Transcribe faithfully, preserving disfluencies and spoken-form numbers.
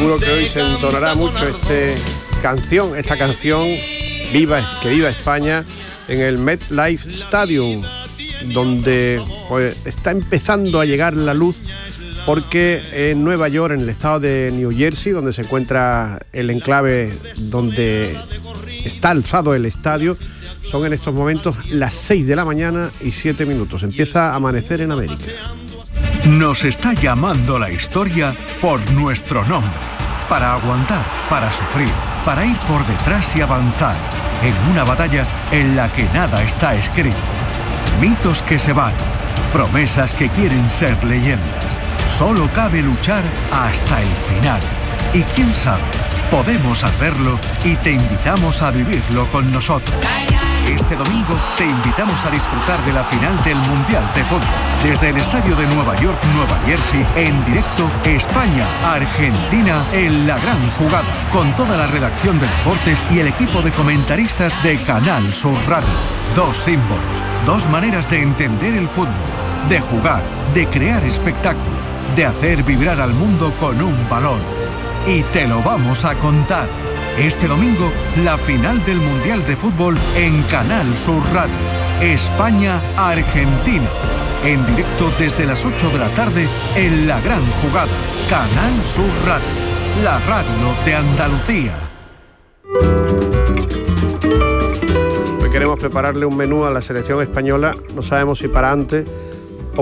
seguro que hoy se entonará mucho este canción, esta canción Viva, que viva España, en el MetLife Stadium, donde pues está empezando a llegar la luz, porque en Nueva York, en el estado de New Jersey, donde se encuentra el enclave donde está alzado el estadio, son en estos momentos las seis de la mañana y siete minutos. Empieza a amanecer en América. Nos está llamando la historia por nuestro nombre, para aguantar, para sufrir, para ir por detrás y avanzar, en una batalla en la que nada está escrito. Mitos que se van, promesas que quieren ser leyendas. Solo cabe luchar hasta el final. Y quién sabe, podemos hacerlo y te invitamos a vivirlo con nosotros. Este domingo te invitamos a disfrutar de la final del Mundial de Fútbol. Desde el estadio de Nueva York, Nueva Jersey, en directo, España-Argentina en la gran jugada. Con toda la redacción de deportes y el equipo de comentaristas de Canal Sur Radio. Dos símbolos, dos maneras de entender el fútbol, de jugar, de crear espectáculo, de hacer vibrar al mundo con un balón. Y te lo vamos a contar. Este domingo, la final del Mundial de Fútbol en Canal Sur Radio. España-Argentina. En directo desde las ocho de la tarde en la gran jugada. Canal Sur Radio. La radio de Andalucía. Hoy queremos prepararle un menú a la selección española. No sabemos si para antes